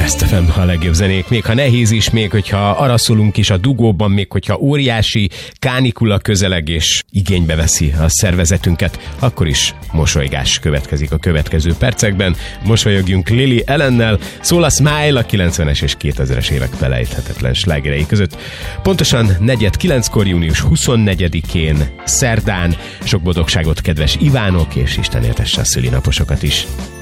Blast FM a legjobb zenék, még ha nehéz is, még hogyha araszolunk is a dugóban, még hogyha óriási kánikula közeleg és igénybe veszi a szervezetünket, akkor is mosolygás következik a következő percekben. Mosolyogjunk Lily Allennel, szól a Smile a 90-es és 2000-es évek felejthetetlen slágerei között. Pontosan 4:09-kor, június 24-én, szerdán. Sok boldogságot, kedves Ivánok, és Isten éltesse a szülinaposokat is.